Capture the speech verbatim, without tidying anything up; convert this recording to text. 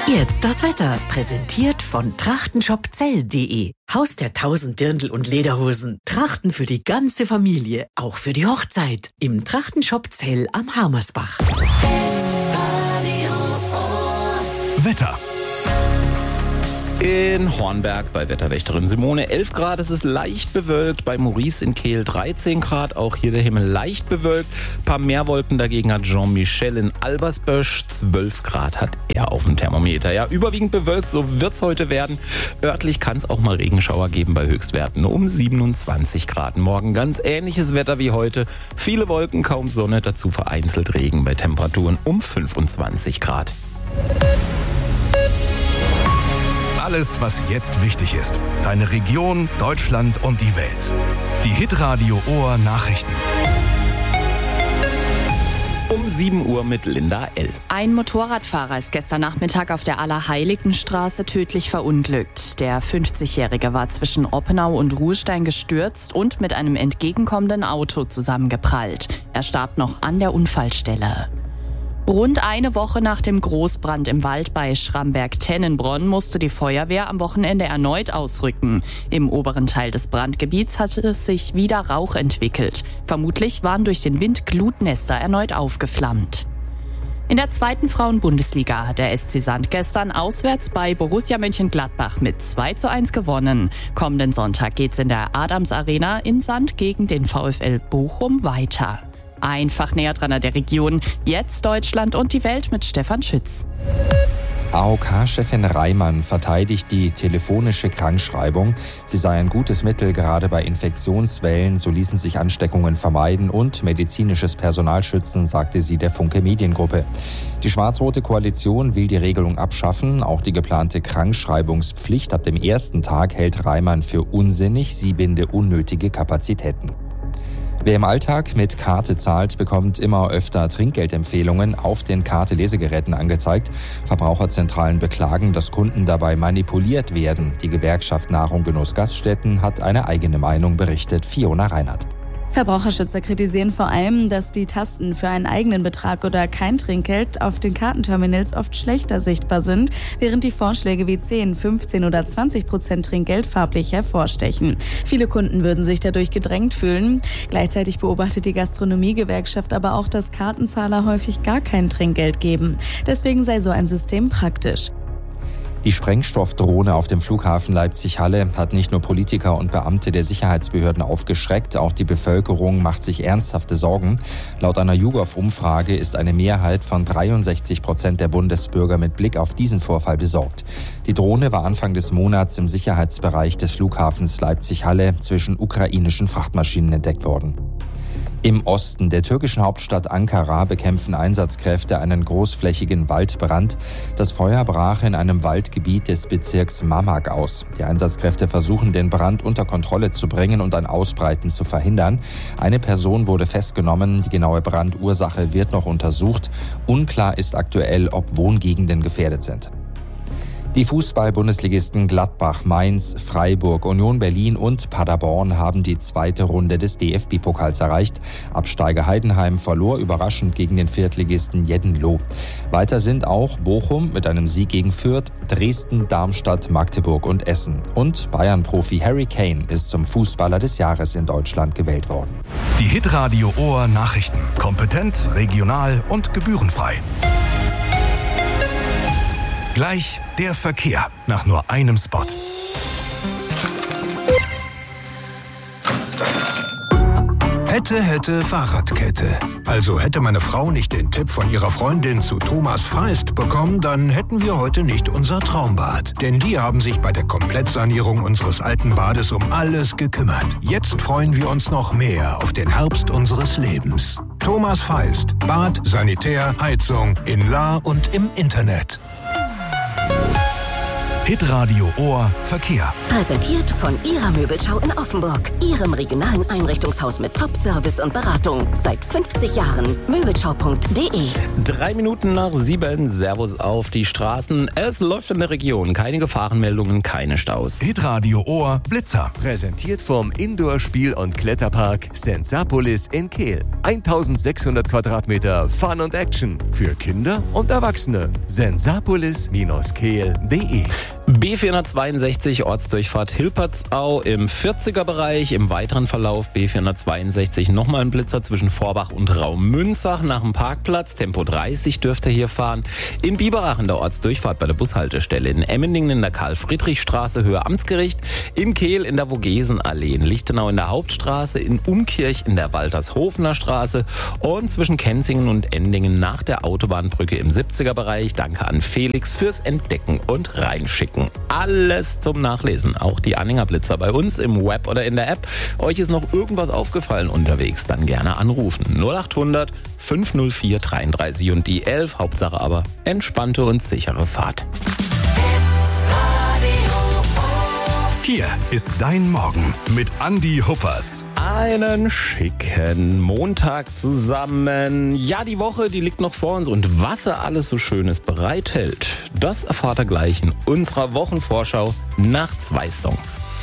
Jetzt das Wetter, präsentiert von trachtenshopzell punkt de. Haus der tausend Dirndl und Lederhosen. Trachten für die ganze Familie, auch für die Hochzeit. Im Trachtenshop Zell am Harmersbach. Wetter. In Hornberg bei Wetterwächterin Simone elf Grad, es ist leicht bewölkt. Bei Maurice in Kehl dreizehn Grad, auch hier der Himmel leicht bewölkt. Ein paar mehr Wolken dagegen hat Jean-Michel in Albersbösch. zwölf Grad hat er auf dem Thermometer. Ja, überwiegend bewölkt, so wird's heute werden. Örtlich kann es auch mal Regenschauer geben bei Höchstwerten um siebenundzwanzig Grad. Morgen ganz ähnliches Wetter wie heute. Viele Wolken, kaum Sonne, dazu vereinzelt Regen bei Temperaturen um fünfundzwanzig Grad. Alles, was jetzt wichtig ist. Deine Region, Deutschland und die Welt. Die Hitradio Ohr Nachrichten. Um sieben Uhr mit Linda L. Ein Motorradfahrer ist gestern Nachmittag auf der Allerheiligenstraße tödlich verunglückt. Der fünfzigjährige war zwischen Oppenau und Ruhestein gestürzt und mit einem entgegenkommenden Auto zusammengeprallt. Er starb noch an der Unfallstelle. Rund eine Woche nach dem Großbrand im Wald bei Schramberg-Tennenbronn musste die Feuerwehr am Wochenende erneut ausrücken. Im oberen Teil des Brandgebiets hatte sich wieder Rauch entwickelt. Vermutlich waren durch den Wind Glutnester erneut aufgeflammt. In der zweiten Frauen-Bundesliga hat der S C Sand gestern auswärts bei Borussia Mönchengladbach mit zwei zu eins gewonnen. Kommenden Sonntag geht's in der Adams Arena in Sand gegen den VfL Bochum weiter. Einfach näher dran an der Region. Jetzt Deutschland und die Welt mit Stefan Schütz. A O K-Chefin Reimann verteidigt die telefonische Krankschreibung. Sie sei ein gutes Mittel, gerade bei Infektionswellen. So ließen sich Ansteckungen vermeiden und medizinisches Personal schützen, sagte sie der Funke Mediengruppe. Die schwarz-rote Koalition will die Regelung abschaffen. Auch die geplante Krankschreibungspflicht ab dem ersten Tag hält Reimann für unsinnig. Sie binde unnötige Kapazitäten. Wer im Alltag mit Karte zahlt, bekommt immer öfter Trinkgeldempfehlungen auf den Karte-Lesegeräten angezeigt. Verbraucherzentralen beklagen, dass Kunden dabei manipuliert werden. Die Gewerkschaft Nahrung Genuss Gaststätten hat eine eigene Meinung, berichtet Fiona Reinhardt. Verbraucherschützer kritisieren vor allem, dass die Tasten für einen eigenen Betrag oder kein Trinkgeld auf den Kartenterminals oft schlechter sichtbar sind, während die Vorschläge wie zehn, fünfzehn oder zwanzig Prozent Trinkgeld farblich hervorstechen. Viele Kunden würden sich dadurch gedrängt fühlen. Gleichzeitig beobachtet die Gastronomiegewerkschaft aber auch, dass Kartenzahler häufig gar kein Trinkgeld geben. Deswegen sei so ein System praktisch. Die Sprengstoffdrohne auf dem Flughafen Leipzig-Halle hat nicht nur Politiker und Beamte der Sicherheitsbehörden aufgeschreckt, auch die Bevölkerung macht sich ernsthafte Sorgen. Laut einer YouGov-Umfrage ist eine Mehrheit von dreiundsechzig Prozent der Bundesbürger mit Blick auf diesen Vorfall besorgt. Die Drohne war Anfang des Monats im Sicherheitsbereich des Flughafens Leipzig-Halle zwischen ukrainischen Frachtmaschinen entdeckt worden. Im Osten der türkischen Hauptstadt Ankara bekämpfen Einsatzkräfte einen großflächigen Waldbrand. Das Feuer brach in einem Waldgebiet des Bezirks Mamak aus. Die Einsatzkräfte versuchen, den Brand unter Kontrolle zu bringen und ein Ausbreiten zu verhindern. Eine Person wurde festgenommen. Die genaue Brandursache wird noch untersucht. Unklar ist aktuell, ob Wohngegenden gefährdet sind. Die Fußball-Bundesligisten Gladbach, Mainz, Freiburg, Union Berlin und Paderborn haben die zweite Runde des D F B-Pokals erreicht. Absteiger Heidenheim verlor überraschend gegen den Viertligisten Jeddenloh. Weiter sind auch Bochum mit einem Sieg gegen Fürth, Dresden, Darmstadt, Magdeburg und Essen. Und Bayern-Profi Harry Kane ist zum Fußballer des Jahres in Deutschland gewählt worden. Die Hitradio Ohr Nachrichten. Kompetent, regional und gebührenfrei. Gleich der Verkehr nach nur einem Spot. Hätte, hätte, Fahrradkette. Also hätte meine Frau nicht den Tipp von ihrer Freundin zu Thomas Feist bekommen, dann hätten wir heute nicht unser Traumbad. Denn die haben sich bei der Komplettsanierung unseres alten Bades um alles gekümmert. Jetzt freuen wir uns noch mehr auf den Herbst unseres Lebens. Thomas Feist. Bad, Sanitär, Heizung in La und im Internet. Hitradio Ohr Verkehr. Präsentiert von Ihrer Möbelschau in Offenburg. Ihrem regionalen Einrichtungshaus mit Top-Service und Beratung. Seit fünfzig Jahren. Möbelschau punkt de. Drei Minuten nach sieben. Servus auf die Straßen. Es läuft in der Region. Keine Gefahrenmeldungen, keine Staus. Hitradio Ohr Blitzer. Präsentiert vom Indoor-Spiel- und Kletterpark Sensapolis in Kehl. eintausendsechshundert Quadratmeter Fun und Action. Für Kinder und Erwachsene. sensapolis Bindestrich kehl punkt de. B vierhundertzweiundsechzig Ortsdurchfahrt Hilpertsau im vierziger Bereich. Im weiteren Verlauf B vierhundertzweiundsechzig nochmal ein Blitzer zwischen Vorbach und Raumünzach nach dem Parkplatz. Tempo dreißig dürfte hier fahren. In Biberach in der Ortsdurchfahrt bei der Bushaltestelle. In Emmendingen in der Karl-Friedrich-Straße Höhe Amtsgericht. In Kehl in der Vogesenallee. In Lichtenau in der Hauptstraße. In Umkirch in der Waltershofener Straße. Und zwischen Kenzingen und Endingen nach der Autobahnbrücke im siebziger Bereich. Danke an Felix fürs Entdecken und Reinschicken. Alles zum Nachlesen. Auch die Anhängerblitzer bei uns im Web oder in der App. Euch ist noch irgendwas aufgefallen unterwegs? Dann gerne anrufen. null achthundert fünfhundertvier dreiunddreißig und die elf. Hauptsache aber entspannte und sichere Fahrt. Hier ist dein Morgen mit Andi Huppertz. Einen schicken Montag zusammen. Ja, die Woche, die liegt noch vor uns und was er alles so Schönes bereithält, das erfahrt ihr gleich in unserer Wochenvorschau nach zwei Songs.